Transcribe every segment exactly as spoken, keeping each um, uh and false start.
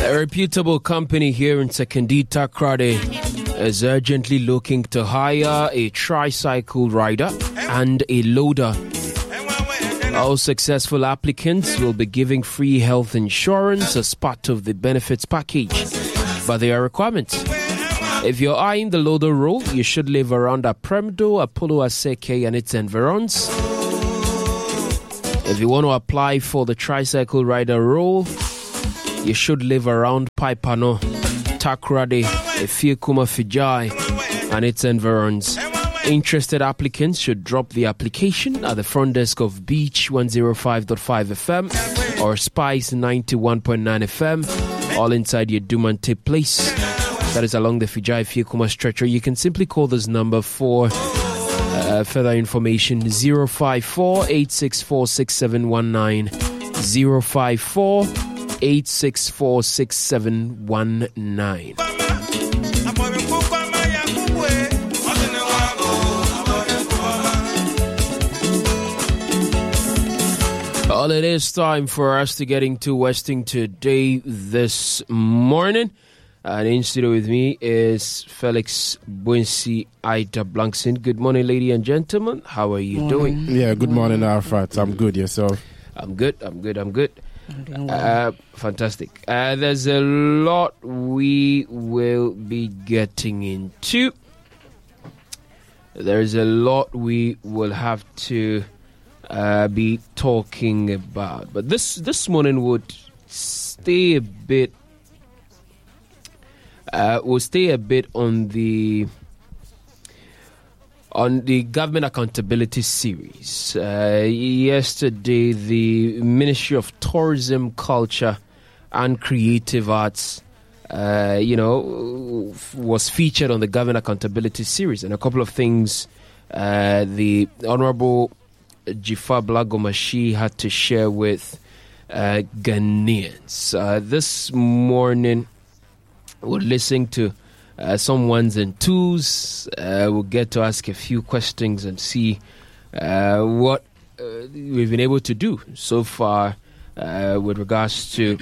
A reputable company here in Sekondi Takoradi is urgently looking to hire a tricycle rider and a loader. All successful applicants will be given free health insurance as part of the benefits package, but there are requirements. If you're eyeing the loader role, you should live around Apremdo, Apollo Aseke and its environs. If you want to apply for the tricycle rider role, you should live around Paipano, Takoradi, Efiekuma Fijai and its environs. Interested applicants should drop the application at the front desk of Beach one oh five point five F M or Spice ninety-one point nine F M, all inside your Dumante place. That is along the Fijai Efiekuma stretcher. You can simply call this number for uh, further information: zero five four, eight six four, six seven one nine, zero five four, eight six four, six seven one nine. Well, it is time for us to get into Westing today this morning. And in studio with me is Felix Buensi Aita Blankson. Good morning, ladies and gentlemen. How are you morning. doing? Yeah, good morning, Arafat. I'm good. Yourself? I'm good. I'm good. I'm good. I'm doing well. Uh, fantastic. Uh, there's a lot we will be getting into. There's a lot we will have to uh, be talking about. But this this morning would stay a bit. Uh, we'll stay a bit on the on the government accountability series. Uh, yesterday, the Ministry of Tourism, Culture and Creative Arts, uh, you know, was featured on the government accountability series, and a couple of things uh, the Honorable Jifa Blagomashi had to share with uh, Ghanaians. Uh, this morning, we'll listen to uh, some ones and twos. Uh, we'll get to ask a few questions and see uh, what uh, we've been able to do so far uh, with regards to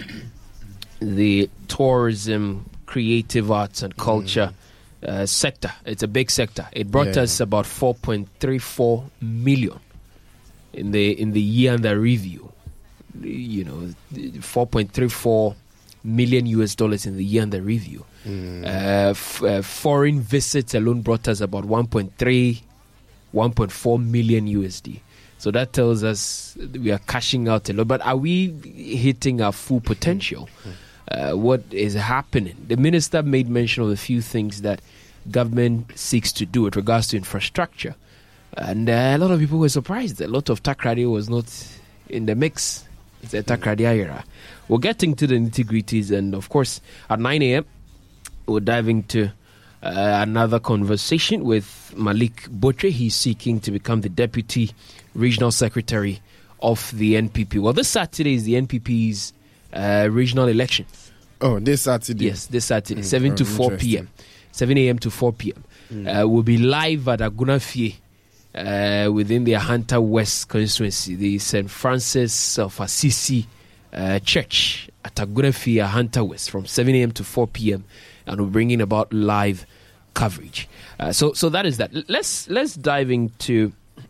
the tourism, creative arts and culture mm. uh, sector. It's a big sector. It brought yeah. us about four point three four million in the in the year under review. You know, four point three four million U S dollars in the year under review. Mm. Uh, f- uh, foreign visits alone brought us about one point three, one point four million U S D. So that tells us we are cashing out a lot. But are we hitting our full potential? Mm. Uh, what is happening? The minister made mention of a few things that government seeks to do with regards to infrastructure. And uh, a lot of people were surprised. A lot of Takoradi was not in the mix. It's a Takoradi era. We're getting to the nitty-gritties, and of course, at nine a.m., we're diving to uh, another conversation with Malik Botre. He's seeking to become the Deputy Regional Secretary of the N P P. Well, this Saturday is the N P P's uh, regional election. Oh, this Saturday? Yes, this Saturday, mm, seven oh, to four p.m. seven a.m. to four p.m. Mm. Uh, we'll be live at Agunafie uh, within the Ahanta West constituency, the Saint Francis of Assisi Uh, church at Agunafie, Ahanta West, from seven a.m. to four p.m. and we're bringing about live coverage. Uh, so, so that is that. Let's let's dive into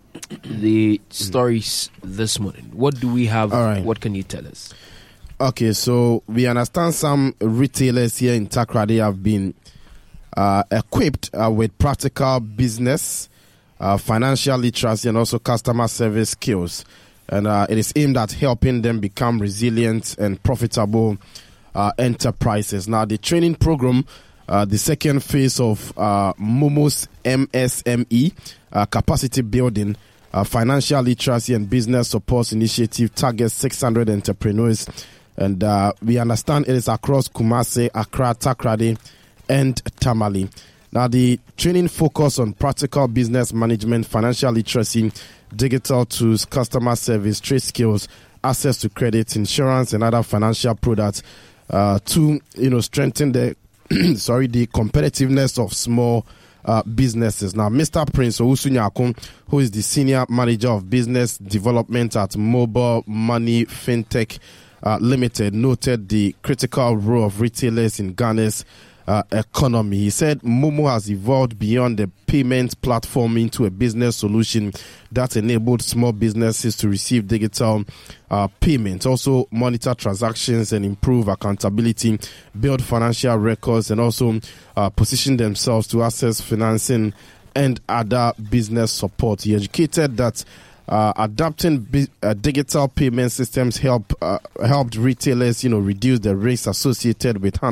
the stories this morning. What do we have? All right. What can you tell us? Okay, so we understand some retailers here in Takoradi have been uh, equipped uh, with practical business, uh, financial literacy, and also customer service skills. And uh, it is aimed at helping them become resilient and profitable uh, enterprises. Now, the training program, uh, the second phase of uh, Momo's M S M E, uh, capacity building, uh, financial literacy and business support initiative, targets six hundred entrepreneurs. And uh, we understand it is across Kumasi, Accra, Takoradi, and Tamale. Now, the training focus on practical business management, financial literacy, digital tools, customer service, trade skills, access to credit, insurance, and other financial products uh, to, you know, strengthen the sorry the competitiveness of small uh, businesses. Now, Mister Prince Owusu-Nyakun, who is the senior manager of business development at Mobile Money Fintech uh, Limited noted the critical role of retailers in Ghana's uh, economy. He said Momo has evolved beyond the payment platform into a business solution that enabled small businesses to receive digital uh, payments, also monitor transactions and improve accountability, build financial records, and also uh, position themselves to access financing and other business support. He educated that Uh, adapting bi- uh, digital payment systems help uh, helped retailers, you know, reduce the risks associated with hand